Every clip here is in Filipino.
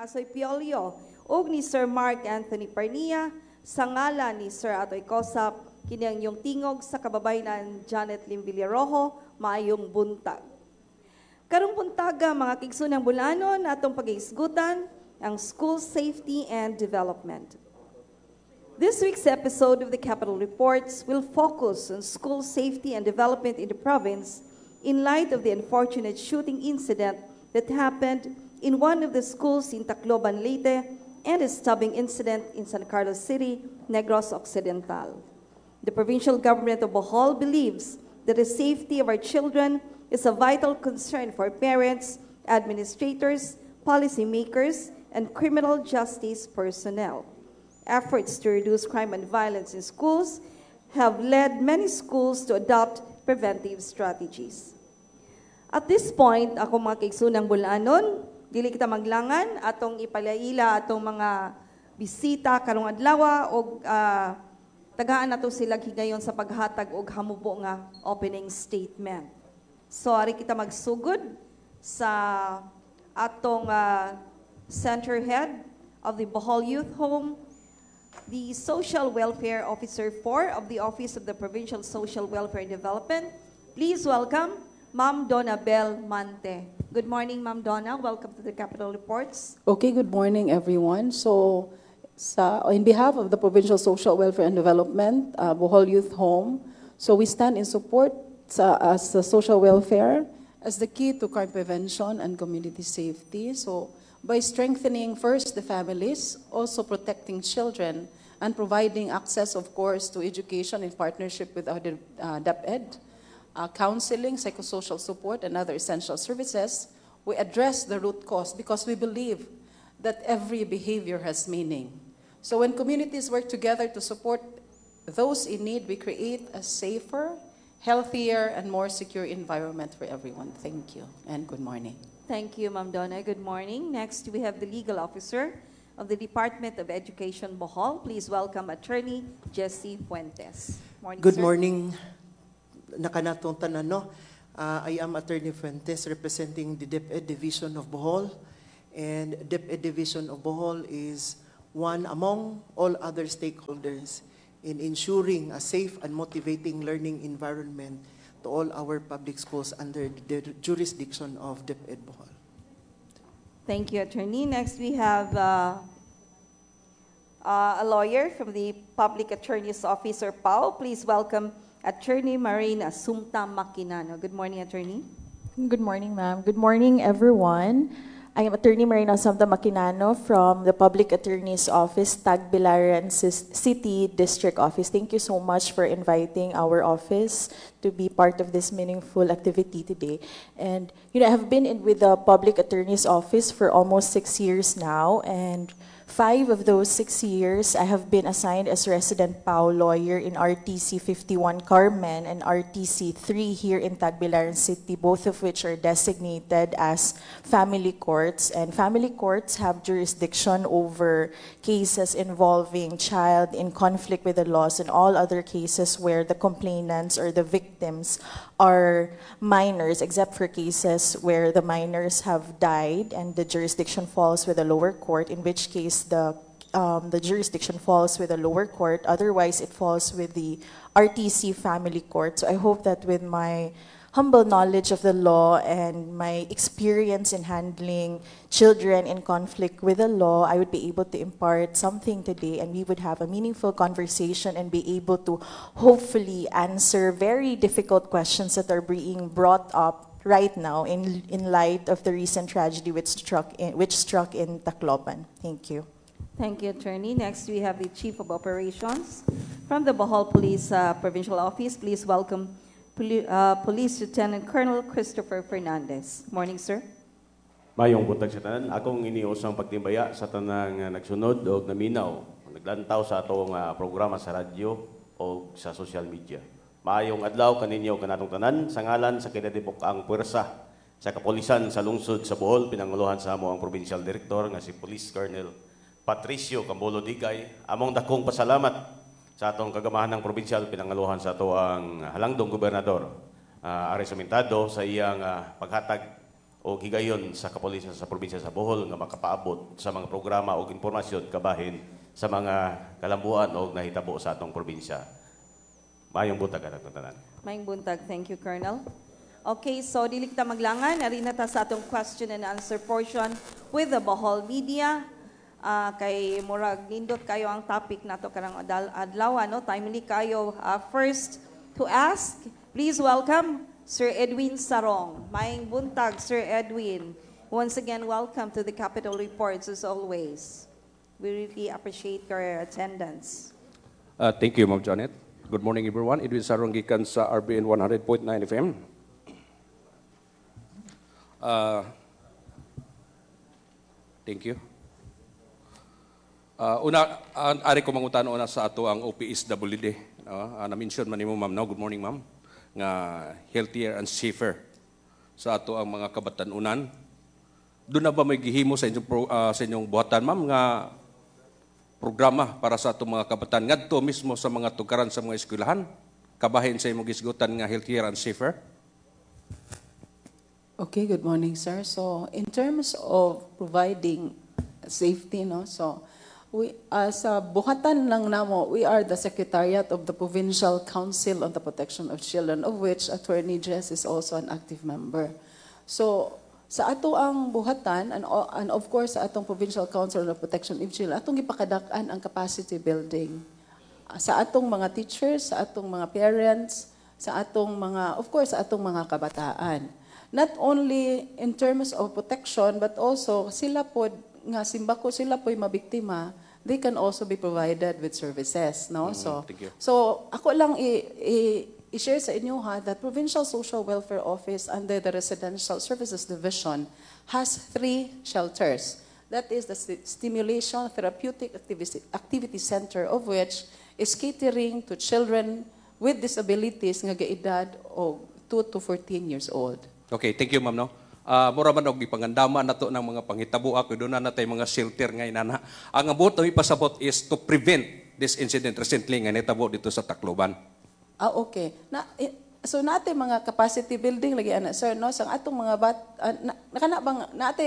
Asoy Piolio ug ni Sir Mark Anthony Parnia sa ngalan ni Sir Atoy Kosap kini yung tingog sa kababayenan Janet Lim Villarojo maayong buntag. Karong buntaga mga kigsunang bulanon atong pag-iisgutan ang school safety and development. This week's episode of the Capital Reports will focus on school safety and development in the province in light of the unfortunate shooting incident that happened in one of the schools in Tacloban, Leyte, and a stabbing incident in San Carlos City, Negros Occidental. The provincial government of Bohol believes that the safety of our children is a vital concern for parents, administrators, policymakers, and criminal justice personnel. Efforts to reduce crime and violence in schools have led many schools to adopt preventive strategies. At this point, ako mga kaigsunang bulanon, dili kita maglangan atong ipalaila atong mga bisita karong adlaw og tagaan nato sila higayon sa paghatag og hamubo nga opening statement. So ari kita magsugod sa atong center head of the Bohol Youth Home, the Social Welfare Officer 4 of the Office of the Provincial Social Welfare and Development. Please welcome Ma'am Donna Bell Mante. Good morning, Ma'am Donna. Welcome to the Capital Reports. Okay, good morning, everyone. So, in behalf of the Provincial Social Welfare and Development, Bohol Youth Home, so we stand in support as the social welfare as the key to crime prevention and community safety. So, by strengthening first the families, also protecting children, and providing access, of course, to education in partnership with our DepEd, counseling, psychosocial support, and other essential services, we address the root cause because we believe that every behavior has meaning. So when communities work together to support those in need, we create a safer, healthier, and more secure environment for everyone. Thank you, and good morning. Thank you, Ma'am Donna. Good morning. Next, we have the legal officer of the Department of Education, Bohol. Please welcome Attorney Jesse Fuentes. Morning, Good sir. Morning. Nakanatong tanan, no? I am Attorney Fuentes representing the DepEd Division of Bohol. And DepEd Division of Bohol is one among all other stakeholders in ensuring a safe and motivating learning environment to all our public schools under the jurisdiction of DepEd Bohol. Thank you, Attorney. Next, we have a lawyer from the Public Attorney's Office, or PAO. Please welcome Attorney Marina Sumta Makinano. Good morning, Attorney. Good morning, ma'am. Good morning, everyone. I am Attorney Marina Sumta Makinano from the Public Attorney's Office, Tagbilaran City District Office. Thank you so much for inviting our office to be part of this meaningful activity today. And, I have been with the Public Attorney's Office for almost 6 years now, and 5 of those 6 years, I have been assigned as resident PAO lawyer in RTC 51 Carmen and RTC 3 here in Tagbilaran City, both of which are designated as family courts. And family courts have jurisdiction over cases involving child in conflict with the laws and all other cases where the complainants or the victims are minors, except for cases where the minors have died and the jurisdiction falls with the lower court, in which case the jurisdiction falls with the lower court. Otherwise, it falls with the RTC family court. So I hope that with my humble knowledge of the law and my experience in handling children in conflict with the law, I would be able to impart something today, and we would have a meaningful conversation and be able to hopefully answer very difficult questions that are being brought up right now in light of the recent tragedy which struck in Tacloban. Thank you. Thank you, Attorney. Next, we have the Chief of Operations from the Bohol Police Provincial Office. Please welcome Police Lieutenant Colonel Christopher Fernandez. Morning, sir. Mayong buntag sa tanan, akong iniusang pagtimbaya sa tanang nagsunod o naminaw, naglantaw sa atong programa sa radyo o sa social media. Mayong adlaw kaninyo kanatong tanan, sa ngalan sa kinatibok ang puwersa sa kapolisan sa lungsod sa Bohol, pinanguluhan sa amo ang Provincial Director nga si Police Colonel Patricio Cambolo Digay. Among dakong pasalamat sa atong kagamahan ng probinsya, pinangaluhan sa ato ang halangdong gobernador Ares Sumintado sa iyang paghatag o higayon sa kapulisan sa probinsya sa Bohol nga makapaabot sa mga programa o impormasyon kabahin sa mga kalambuan o nahitabo sa atong probinsya. Mayong buntag anak ng tanan. Maing buntag. Thank you, Colonel. Okay, so dili kita maglangan. Narina ta sa atong question and answer portion with the Bohol Media. Kay murag nindot kayo ang topic nato karang adlaw, no? Timely kayo. First to ask, please welcome Sir Edwin Sarong. Maing buntag, Sir Edwin. Once again, welcome to the Capital Reports as always. We really appreciate your attendance. Thank you, Ma'am Janet. Good morning, everyone. Edwin Sarong gikan sa RBN 100.9 FM. Thank you. Ari ko mangutan una sa ato ang OPSWD. Na-mention man nimo, ma'am, no? Good morning, ma'am. Nga healthier and safer sa ato ang mga kabatanunan. Doon na ba may gihimo sa inyong buhatan, ma'am, nga programa para sa ato mga kabataan ngadto mismo sa mga tugaran sa mga eskwelahan? Kabahin sa imong gisgutan nga healthier and safer? Okay, good morning, sir. So, in terms of providing safety, no, so we, sa buhatan lang namo, we are the Secretariat of the Provincial Council on the Protection of Children, of which Attorney Jess is also an active member. So, sa ato ang buhatan, and of course, sa atong Provincial Council on the Protection of Children, atong ipakadak-an ang capacity building. Sa atong mga teachers, sa atong mga parents, sa atong mga, of course, sa atong mga kabataan. Not only in terms of protection, but also sila po, nga simbako sila po'y mabiktima, they can also be provided with services, no? Thank you. So ako lang i-share sa inyo ha that Provincial Social Welfare Office under the Residential Services Division has 3 shelters. That is the Stimulation Therapeutic Activity Center, of which is catering to children with disabilities nga gaedad og 2 to 14 years old. Okay, thank you, ma'am, no? Mura man og gipangandama nato ng mga panghitabo ako doon na natay mga shelter nga inana. Ang abot na ipasabot is to prevent this incident recently nga nitabo dito sa Tacloban. Okay. So natin mga capacity building lagi ana sir, no, sang atong mga nakana bang natin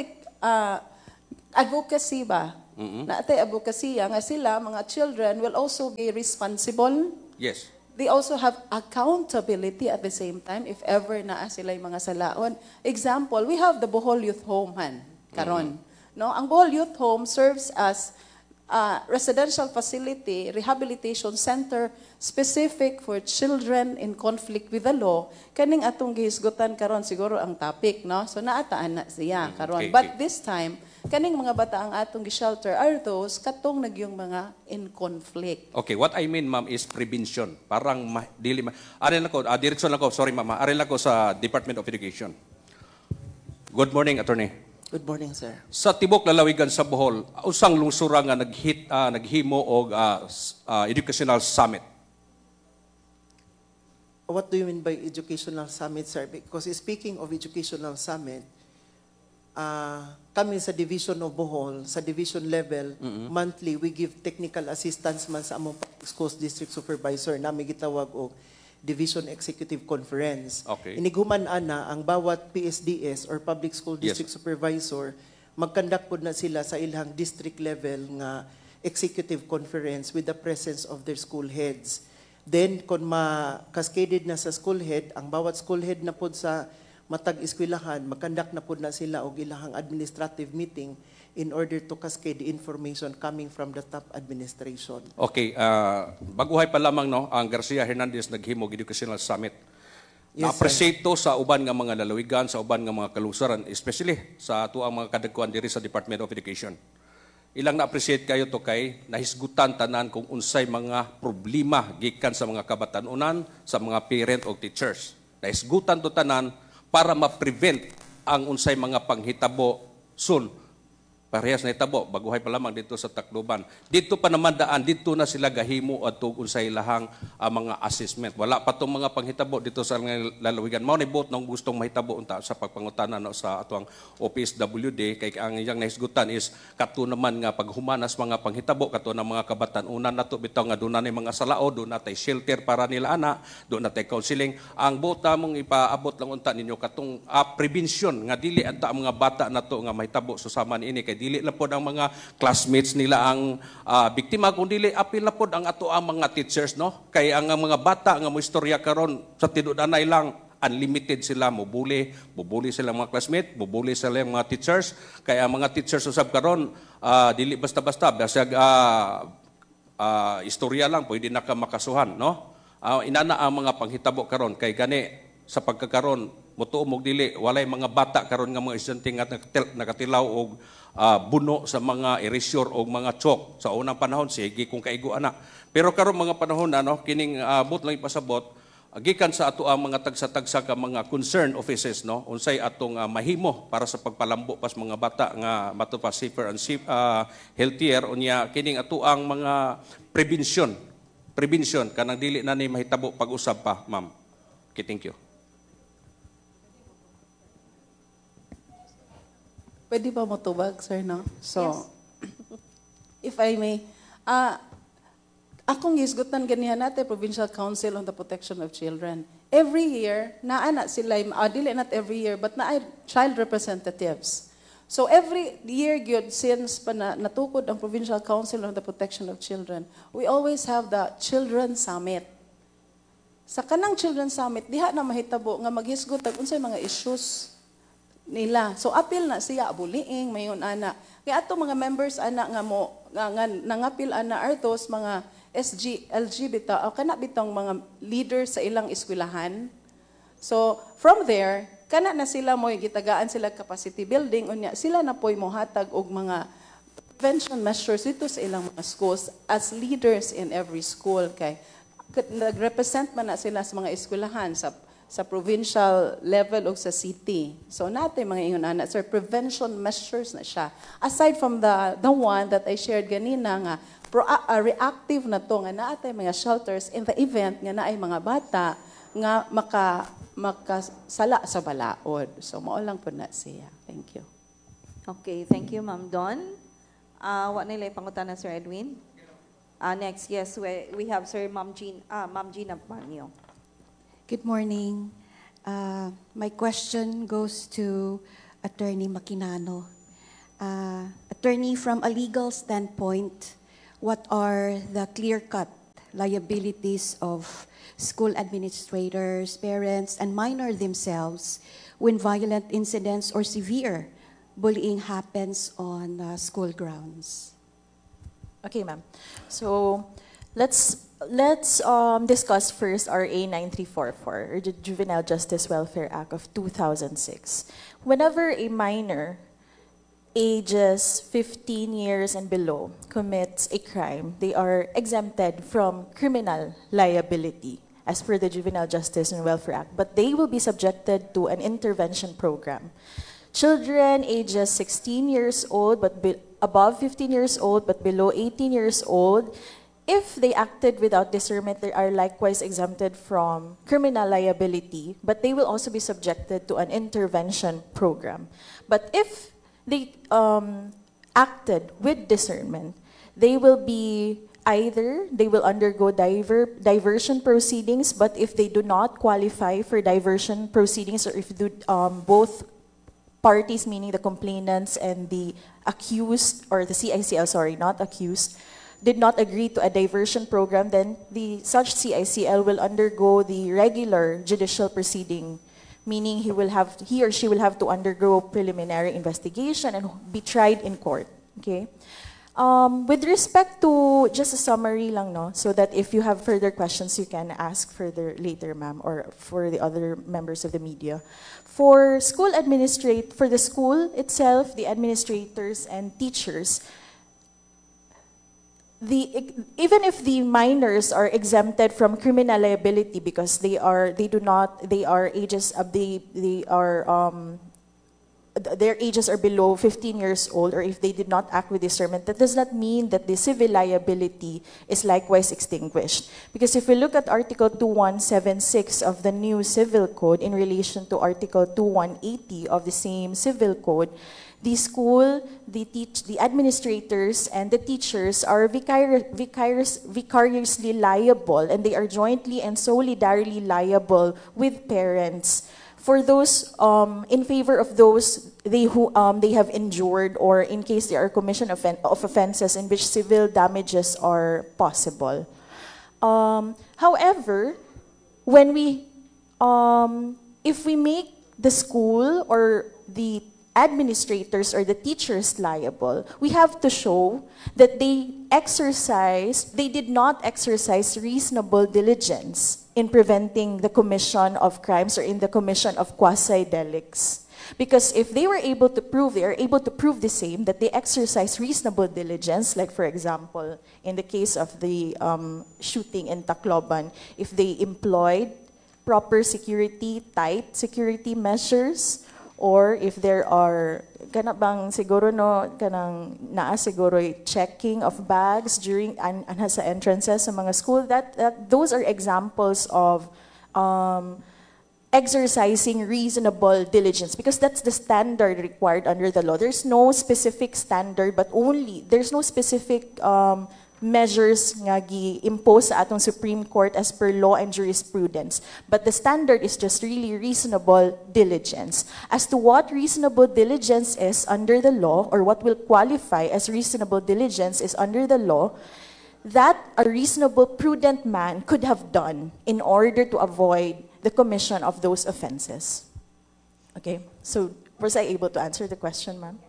advocacy ba? Natin advocacy nga sila mga children will also be responsible. Yes. They also have accountability at the same time if ever naa sila yung mga salaon. Example, we have the Bohol Youth Home karon. No, ang Bohol Youth Home serves as a residential facility, rehabilitation center specific for children in conflict with the law. Kaning atong gihisgutan karon siguro ang topic, no? So naataan na siya karon. Okay, But this time, kaning mga bata ang atong gi-shelter are those katong nagyong mga in conflict. Okay, what I mean, ma'am, is prevention. Parang arin lang ko, direction lang ko, sorry, ma'am, arin lang ko sa Department of Education. Good morning, Attorney. Good morning, sir. Sa tibok lalawigan sa Bohol, usang lungsura nga naghimo og educational summit. What do you mean by educational summit, sir? Because speaking of educational summit, kami sa Division of Bohol, sa division level, monthly, we give technical assistance man sa among schools district supervisor na may gitawag og Division Executive Conference. Okay. Iniguman ana ang bawat PSDS or Public School District Supervisor, mag-conduct po na sila sa ilang district level nga executive conference with the presence of their school heads. Then, kung ma-cascaded na sa school head, ang bawat school head na po sa matag eskwelahan, mag-conduct na po na sila og ilahang administrative meeting in order to cascade information coming from the top administration. Okay, baguhay pa lamang, no, ang Garcia Hernandez naghimog educational summit. Yes, Na-appreciate to sa uban nga mga lalawigan, sa uban nga mga kalusaran, especially sa ato ang mga kadagkuan diri sa Department of Education. Ilang na-appreciate kayo to kay nahisgutan tanan kung unsay mga problema gikan sa mga kabatanunan, sa mga parent o teachers. Nahisgutan to tanan para ma-prevent ang unsay mga panghitabo soon Parehas na itabo, baguhay pa lamang dito sa Tacloban. Dito pa naman daan, dito na sila gahimo at tugon sa ilahang mga assessment. Wala pa itong mga panghitabo dito sa lalawigan. Mao ni bot nang gustong mahitabo unta sa pagpangutana no, sa atuang OPSWD kay ang iyang nahisgutan is kato naman nga paghumanas mga panghitabo kato ng mga kabatan-unan nato bitaw nga doon na mga salao, doon natay shelter para nila ana, doon natay counseling. Ang bota mong ipaabot lang unta ninyo katong prevention nga dili anta ang mga bata nato nga mahitabo susama niini kay dili lang pod ang mga classmates nila ang biktima kundi apil na pod ang ato ang mga teachers no kay ang mga bata nga mo istorya karon sa tinud-anay lang unlimited sila mubuli sila mga classmates, mubuli sila mga teachers kay ang mga teachers usab karon dili basta-basta basag istorya lang pwede na ka makasuhan no inana ang mga panghitabo karon kay gani sa pagkakaron mutuo mog dili walay mga bata karon nga mga estudyante nga nakatilaw og buno sa mga erasure o mga chalk sa unang panahon sige kung kaigo ana pero karon mga panahon ano kining bot lang ipasabot gikan sa ato ang mga tagsa-tagsa ka mga concerned offices no unsay atong mahimo para sa pagpalambo pas mga bata nga matupa safer and healthier unya kining ato ang mga prevention kanang dili na ni mahitabo pag-usab pa ma'am okay, thank you. Pwede ba matubag, sir, no? So, Yes. if I may, akong gisgutan ganihan natin, Provincial Council on the Protection of Children. Every year, naana sila, dili not every year, but na child representatives. So every year, good, since pa natukod ang Provincial Council on the Protection of Children, we always have the Children's Summit. Sa kanang Children's Summit, diha na mahitabo nga maghisgot tag unsay mga issues nila. So apil na siya bullying mayon ana. Kaya ato mga members ana nga mo nga nangapil ana artos mga LGBT kana bitong mga leaders sa ilang eskwelahan. So from there kana na sila mo gitagaan sila capacity building unya sila na poy mohatag og mga prevention measures dito sa ilang mga schools as leaders in every school kay nag-represent man na sila sa mga eskwelahan sa provincial level o sa city. So natin mga ingon ana sir prevention measures na siya. Aside from the one that I shared ganina nga reactive na to nga naatay mga shelters in the event nga naay mga bata nga makasala sa balaod. So mao lang po na siya. Thank you. Okay, thank you, Ma'am Don. What nila pangutan na Sir Edwin? Next, yes, we have Sir Ma'am Gina Panyo. Good morning. My question goes to Attorney Maquinano. Attorney, from a legal standpoint, what are the clear-cut liabilities of school administrators, parents, and minors themselves when violent incidents or severe bullying happens on school grounds? Okay, ma'am. So let's discuss first RA 9344, or the Juvenile Justice Welfare Act of 2006. Whenever a minor ages 15 years and below commits a crime, they are exempted from criminal liability as per the Juvenile Justice and Welfare Act, but they will be subjected to an intervention program. Children ages 16 years old but above 15 years old but below 18 years old, if they acted without discernment, they are likewise exempted from criminal liability, but they will also be subjected to an intervention program. But if they acted with discernment, they will be either they will undergo diversion proceedings, but if they do not qualify for diversion proceedings, or if both parties, meaning the complainants and the accused, or the CICL, sorry, not accused, did not agree to a diversion program, then such CICL will undergo the regular judicial proceeding, meaning he or she will have to undergo preliminary investigation and be tried in court. Okay. With respect to, just a summary lang, no, so that if you have further questions, you can ask further later, ma'am, or for the other members of the media. For the school itself, the administrators and teachers, even if the minors are exempted from criminal liability because they are their ages are below 15 years old, or if they did not act with discernment, that does not mean that the civil liability is likewise extinguished. Because if we look at Article 2176 of the new Civil Code in relation to Article 2180 of the same Civil Code, the school, the administrators, and the teachers are vicariously liable, and they are jointly and solidarily liable with parents for those in favor of those they have injured, or in case there are commission of offenses in which civil damages are possible. However, when if we make the school or the administrators or the teachers liable, we have to show that they did not exercise reasonable diligence in preventing the commission of crimes or in the commission of quasi-delicts. Because if they are able to prove the same, that they exercise reasonable diligence, like for example, in the case of the shooting in Tacloban, if they employed proper security, tight security measures, or if there are kanang siguro naa siguro checking of bags during and sa entrances sa mga school, that those are examples of exercising reasonable diligence, because that's the standard required under the law. There's no specific standard, but there's no specific measures nga gi-impose sa atong Supreme Court as per law and jurisprudence. But the standard is just really reasonable diligence. As to what reasonable diligence is under the law, or what will qualify as reasonable diligence is under the law, that a reasonable, prudent man could have done in order to avoid the commission of those offenses. Okay, so was I able to answer the question, ma'am?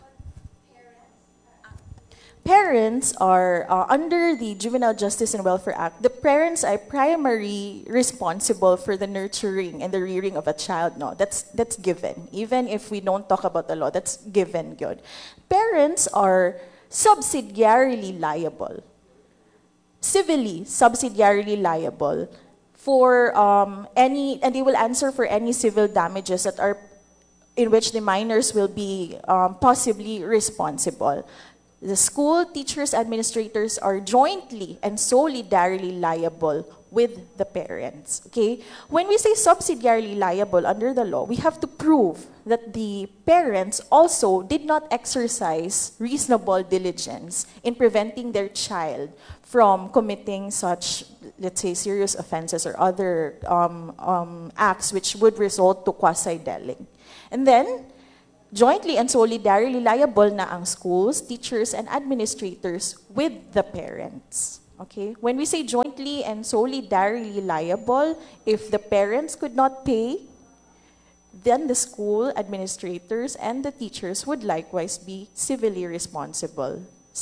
Parents are, under the Juvenile Justice and Welfare Act, the parents are primarily responsible for the nurturing and the rearing of a child. No, that's given. Even if we don't talk about the law, that's given. Good. Parents are subsidiarily liable, civilly subsidiarily liable for any, and they will answer for any civil damages that are in which the minors will be possibly responsible. The school, teachers, administrators are jointly and solidarily liable with the parents. Okay? When we say subsidiarily liable under the law, we have to prove that the parents also did not exercise reasonable diligence in preventing their child from committing such, let's say, serious offenses or other acts which would result to quasi-delict. And then, jointly and solidarily liable na ang schools, teachers, and administrators with the parents. Okay? When we say jointly and solidarily liable, if the parents could not pay, then the school administrators and the teachers would likewise be civilly responsible.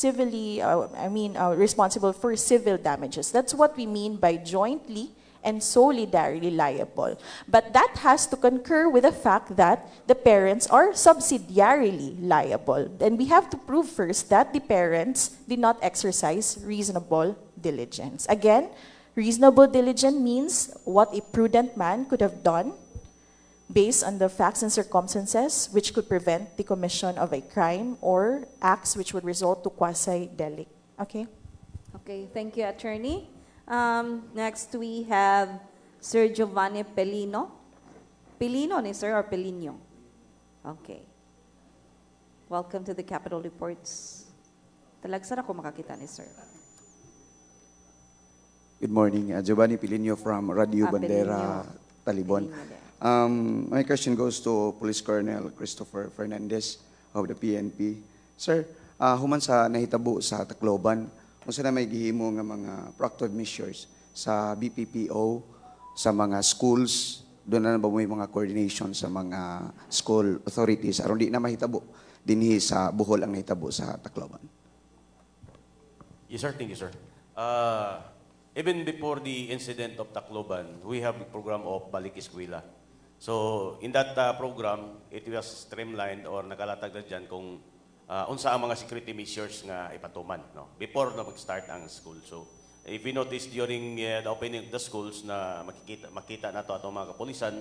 Responsible for civil damages. That's what we mean by jointly and solidarily liable. But that has to concur with the fact that the parents are subsidiarily liable. Then we have to prove first that the parents did not exercise reasonable diligence. Again, reasonable diligence means what a prudent man could have done based on the facts and circumstances which could prevent the commission of a crime or acts which would result to quasi-delict. Okay? Okay, thank you, Attorney. Next, we have Sir Giovanni Pelino. Pelino ni sir or Pelino? Okay. Welcome to the Capital Reports. Talagsara ko makakita ni sir. Good morning. Giovanni Pelino from Radio Bandera, Talibon. My question goes to Police Colonel Christopher Fernandez of the PNP. Sir, human sa nahitabo sa Tacloban, kung saan may gihimo nga mga proactive measures sa BPPO, sa mga schools, doon na ba may mga coordination sa mga school authorities aron di na mahitabo dinhi sa Bohol ang nahitabo sa Tacloban? Yes, sir. Thank you, sir. Even before the incident of Tacloban, we have a program of Balik Eskwela. So, in that program, it was streamlined or nakalatag na dyan kung unsa ang mga security measures nga ipatuman, no? Before na mag-start ang school. So, if we notice during the opening of the schools na makita na to atong mga kapulisan,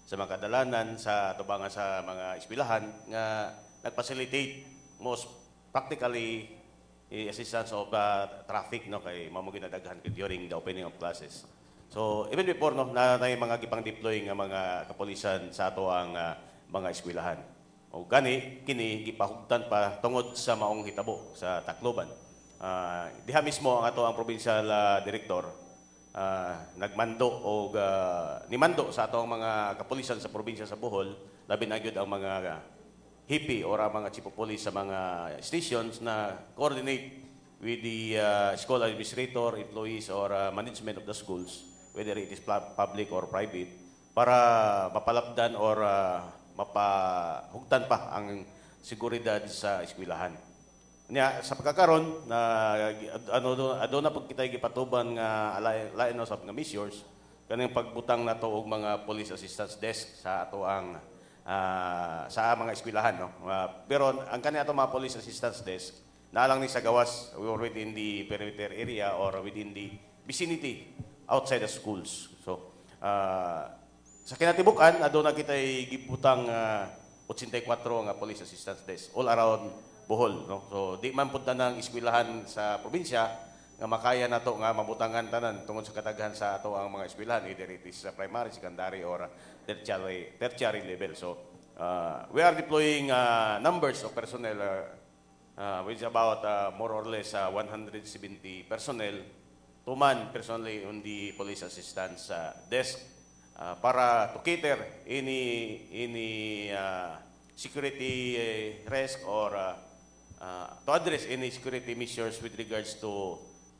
sa mga kadalanan sa tubangan sa mga eskwelahan nga nag-facilitate most practically assistance of traffic no kay mamo ginadaghan during the opening of classes. So even before no na mga gipang deploy nga mga kapulisan sa ato ang mga eskwelahan. O gani kini gipahugtan pa tungod sa maong hitabo sa Tacloban. Diha mismo ang ato ang provincial director nagmando o nimando sa ato ang mga kapulisan sa probinsya sa Bohol labi na gyud ang mga hippie or ang mga chief of police sa mga stations na coordinate with the school administrator, employees, or management of the schools, whether it is public or private, para mapalapdan or mapahugtan pa ang seguridad sa eskwelahan. Nya sa pagkakaron na aduna pag kita gipatuban nga lain of nga measures kaning pagbutang nato og mga police assistance desk sa ato ang sa mga eskwelahan no. Pero ang kaniya ato mga police assistance desk na lang ni sa gawas or within the perimeter area or within the vicinity outside the schools. So sa kinatibukan aduna kitay gibutang 84 nga police assistance desk all around Bohol no. So di man pud tanang eskwelahan sa probinsya nga makaya nato nga mabutangan tanan tungod sa kadaghan sa ato ang mga eskwelahan either it is primary, secondary or tertiary level. So we are deploying numbers of personnel which is about more or less 170 personnel to man personally on the police assistance desk para to cater any security risk or to address any security measures with regards to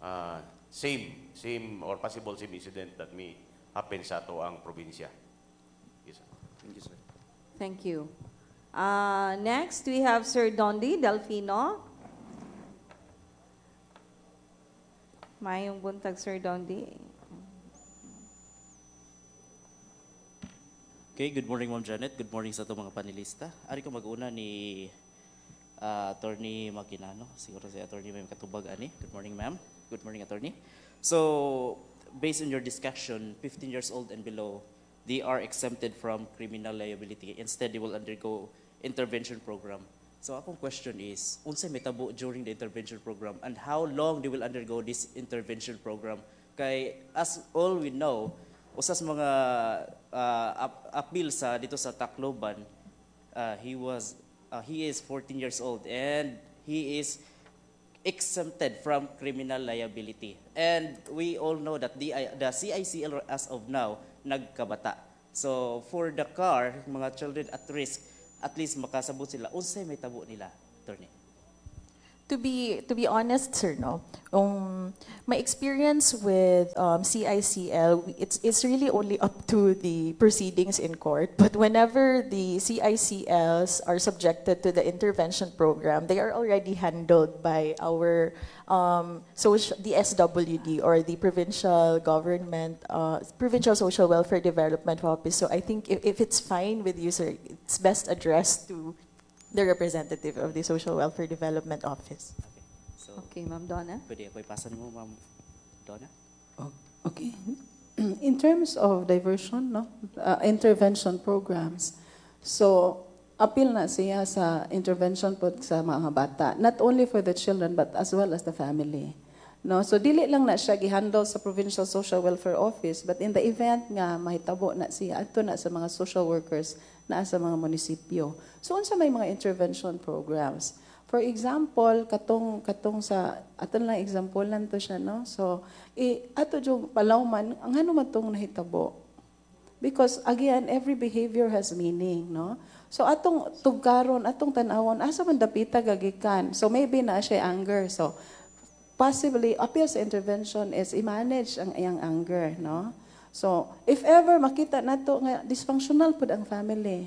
same or possible same incident that may happen sa ato ang probinsya. Yes, sir. Thank you, sir. Thank you. Next, we have Sir Dondi Delfino. Mayong buntag, Sir Dondi. Okay, good morning, Ma'am Janet. Good morning sa itong mga panelista. Ari ko mag-una ni Attorney Makinano. Siguro si Attorney may katubag ani. Good morning, ma'am. Good morning, Attorney. So, based on your discussion, 15 years old and below, they are exempted from criminal liability. Instead, they will undergo intervention program. So, akong question is, unsay may tabo during the intervention program and how long they will undergo this intervention program? Kay, as all we know, usas mga appeal sa dito sa Tacloban, he is 14 years old and he is exempted from criminal liability. And we all know that the CICL as of now, nagkabata. So for the car, mga children at risk, at least makasabot sila. Unsay may tabo nila, Attorney? To be honest, sir, no, my experience with CICL, it's really only up to the proceedings in court. But whenever the CICLs are subjected to the intervention program, they are already handled by our the SWD or the provincial government, provincial social welfare development office. So I think if it's fine with you, sir, it's best addressed to the representative of the Social Welfare Development Office. Okay. So, Okay, Ma'am Donna. pwede ako ipasan mo, Ma'am Donna? Okay. In terms of diversion, no, intervention programs, so appeal na siya sa intervention po sa mga bata, not only for the children but as well as the family. No, so dili lang na siya gihandle sa Provincial Social Welfare Office, but in the event nga mahitabo na siya adto na sa mga social workers na sa mga munisipyo. So unsa may mga intervention programs? For example, katong sa aton lang example lang to siya, no. So ato jud palawman ang ano man tong nahitabo. Because again, every behavior has meaning, no. So atong tugkaron, atong tan-awon asa man dapita gagikan. So maybe na siya anger. So possibly appeal sa intervention is i-manage ang iyang anger, no. So if ever makita nato nga dysfunctional pud ang family,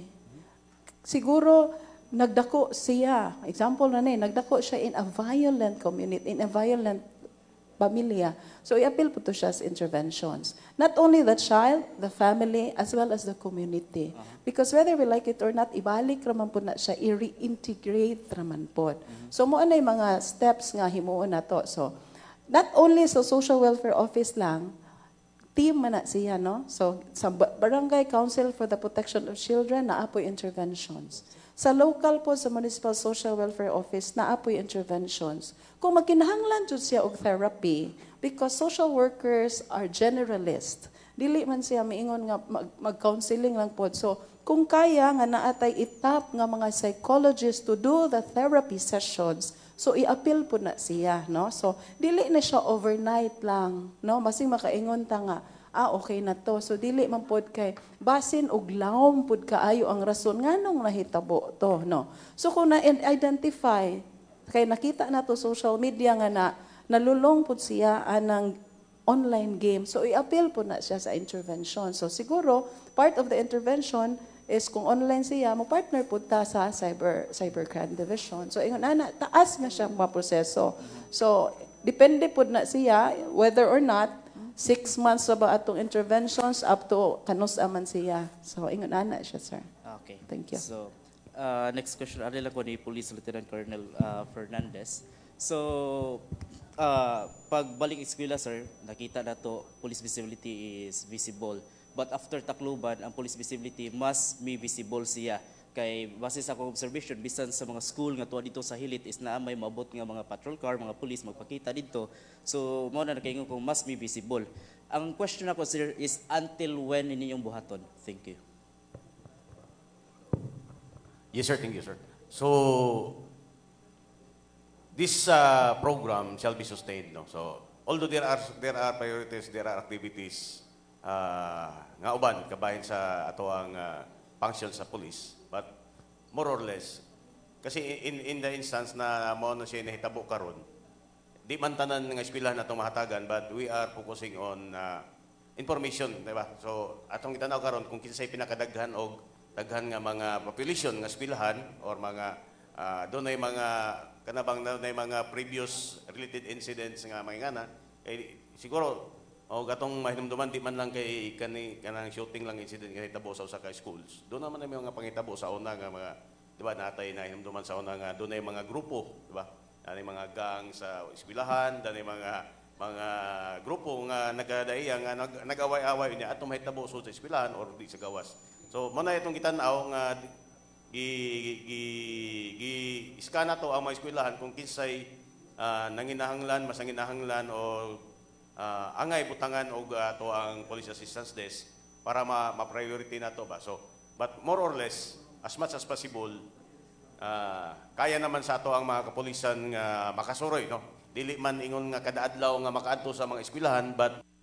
siguro nagdako siya. Example na ni, nagdako siya in a violent community, in a violent pamilya. So i-appeal po to siya sa interventions. Not only the child, the family, as well as the community. Because whether we like it or not, ibalik raman po na siya, i-reintegrate raman po. So mo anay mga steps nga himuon na to. So not only sa social welfare office lang, team man na siya, no? So, sa Barangay Council for the Protection of Children, naapoy interventions. Sa local po, sa Municipal Social Welfare Office, naapoy interventions. Kung magkinahanglan jud siya og therapy, because social workers are generalist, dili man siya miingon nga mag-counseling lang po. So, kung kaya nga naatay itap nga mga psychologists to do the therapy sessions, so i-appeal po na siya, no? So, dili na siya overnight lang, no? Masing makaingon ta nga, okay na to. So, dili man pod kay, basin og lawom pod kaayo ang rason nganong nahitabo to, no? So, kung na-identify, kay nakita na to social media nga nalulong pod siya anang online game. So, i-appeal po na siya sa intervention. So, siguro, part of the intervention is kung online siya, mo-partner po ta sa cybercrime division. So, ingon na, taas na siyang maproseso. So, depende po na siya, whether or not, 6 months ba atong interventions up to kanus aman siya. So, ingon na siya, sir. Okay. Thank you. So, next question, ano lang ko ni Police Lieutenant Colonel Fernandez. So, pagbalik eskwela, sir, nakita na to, police visibility is visible. But after Tacloban, ang police visibility must be visible siya. Kay base sa akong observation, bisan sa mga school nga tuwa dito sa Hilit is na may mabot nga mga patrol car, mga police magpakita dito. So, mo na nakaingon kung must be visible. Ang question ako, sir, is until when inyong buhaton? Thank you. Yes, sir. Thank you, sir. So, this program shall be sustained. No? So, although there are priorities, there are activities nga uban kabahin sa ato ang function sa police, but more or less kasi in the instance na mo na siya nahitabo karon, di man tanan nga eskwelahan atong mahatagan, but we are focusing on information, di ba? So atong gitanaw karon kung kinsay pinakadaghan og daghan nga mga population nga eskwelahan or mga dunay mga kanabang dunay mga previous related incidents nga mahingana, siguro o gatong mahinumduman di man lang kay kanang shooting lang incident nga hitabo sa usa ka schools. Doon naman may mga pangitabo sa una nga mga, di ba, natay na hinumduman sa una nga doon ay mga grupo, di ba? Danay mga gang sa eskwelahan, danay mga grupo nga nagadaiya nga nag-away-away niya atong mahitabo sa eskwelahan or di sa gawas. So mo na itong gitan-aw nga iskana to ang mga eskwelahan kung kinsay nanginahanglan, mas nanginahanglan o angay butangan og ato ang police assistance desk para ma-priority na to ba. So, but more or less, as much as possible, kaya naman sa ato ang mga kapulisan nga makasuroy, no? Dili man ingon nga kada adlaw nga makaadto sa mga eskwelahan, but